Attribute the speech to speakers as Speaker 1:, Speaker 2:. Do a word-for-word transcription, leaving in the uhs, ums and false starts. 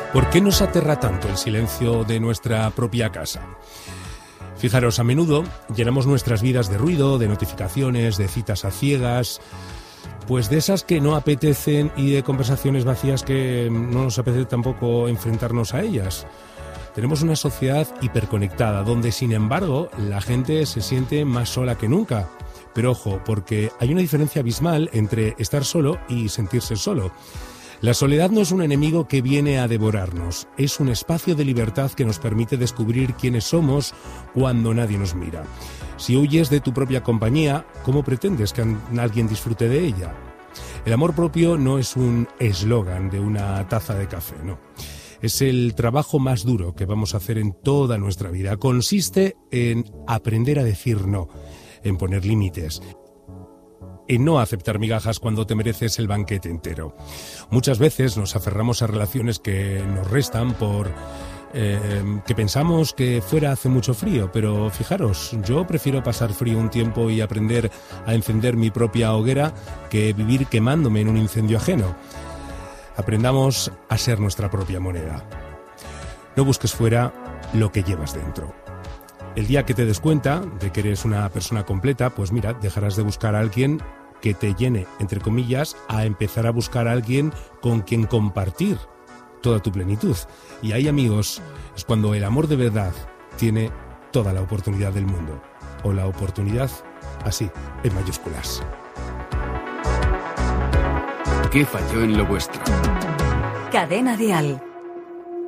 Speaker 1: ¿Por qué nos aterra tanto el silencio de nuestra propia casa? Fijaros, a menudo llenamos nuestras vidas de ruido, de notificaciones, de citas a ciegas, pues de esas que no apetecen y de conversaciones vacías que no nos apetece tampoco enfrentarnos a ellas. Tenemos una sociedad hiperconectada, donde sin embargo la gente se siente más sola que nunca. Pero ojo, porque hay una diferencia abismal entre estar solo y sentirse solo. La soledad no es un enemigo que viene a devorarnos, es un espacio de libertad que nos permite descubrir quiénes somos cuando nadie nos mira. Si huyes de tu propia compañía, ¿cómo pretendes que alguien disfrute de ella? El amor propio no es un eslogan de una taza de café, no. Es el trabajo más duro que vamos a hacer en toda nuestra vida. Consiste en aprender a decir no, en poner límites, en no aceptar migajas cuando te mereces el banquete entero. Muchas veces nos aferramos a relaciones que nos restan por eh, que pensamos que fuera hace mucho frío, pero fijaros, yo prefiero pasar frío un tiempo y aprender a encender mi propia hoguera que vivir quemándome en un incendio ajeno. Aprendamos a ser nuestra propia moneda. No busques fuera lo que llevas dentro. El día que te des cuenta de que eres una persona completa, pues mira, dejarás de buscar a alguien que te llene, entre comillas, a empezar a buscar a alguien con quien compartir toda tu plenitud. Y ahí, amigos, es cuando el amor de verdad tiene toda la oportunidad del mundo. O la oportunidad así, en mayúsculas.
Speaker 2: ¿Qué falló en lo vuestro?
Speaker 3: Cadena Dial.